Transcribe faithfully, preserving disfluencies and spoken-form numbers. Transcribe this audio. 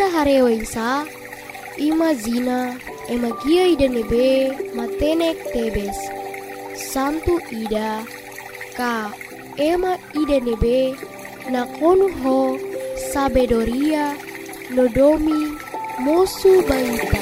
ita harewaisa, ima zina, ema gia ida nebe, matenek tebes. Santu ida, ka ema ida nebe, na konu ho, sabedoria, nodomi, mosu baita.